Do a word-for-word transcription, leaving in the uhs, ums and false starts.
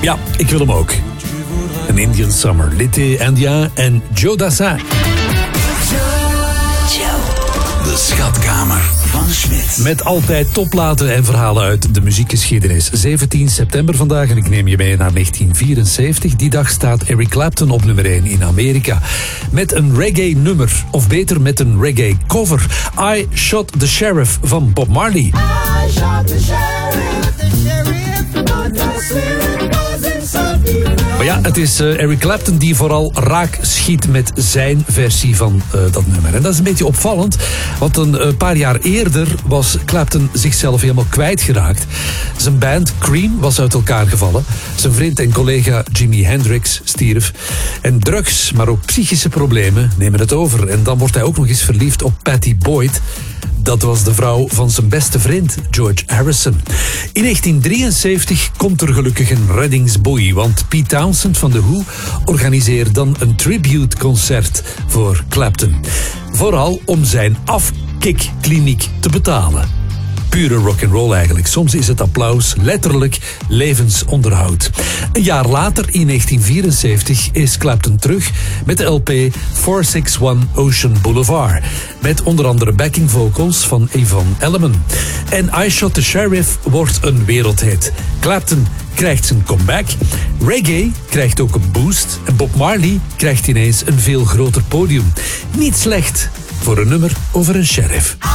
Ja, ik wil hem ook. Een Indian Summer, L'été Indien en Joe Dassin. De schatkamer van Smit. Met altijd topplaten en verhalen uit de muziekgeschiedenis. zeventien september vandaag en ik neem je mee naar negentien vierenzeventig. Die dag staat Eric Clapton op nummer één in Amerika. Met een reggae-nummer, of beter met een reggae-cover. I Shot the Sheriff van Bob Marley. I shot the sheriff, the sheriff, but I swear it wasn't something. Maar ja, het is uh, Eric Clapton die vooral raak schiet met zijn versie van uh, dat nummer. En dat is een beetje opvallend, want een uh, paar jaar eerder was Clapton zichzelf helemaal kwijtgeraakt. Zijn band Cream was uit elkaar gevallen. Zijn vriend en collega Jimi Hendrix stierf. En drugs, maar ook psychische problemen nemen het over. En dan wordt hij ook nog eens verliefd op Pattie Boyd. Dat was de vrouw van zijn beste vriend, George Harrison. In negentien drieënzeventig komt er gelukkig een reddingsboei, want Pete Townsend van The Who organiseert dan een tributeconcert voor Clapton. Vooral om zijn afkikkliniek te betalen. Pure rock'n'roll eigenlijk. Soms is het applaus letterlijk levensonderhoud. Een jaar later, in negentien vierenzeventig, is Clapton terug met de L P vierhonderdzesenzestig Ocean Boulevard. Met onder andere backing vocals van Yvonne Elliman. En I Shot the Sheriff wordt een wereldhit. Clapton krijgt zijn comeback. Reggae krijgt ook een boost. En Bob Marley krijgt ineens een veel groter podium. Niet slecht voor een nummer over een sheriff.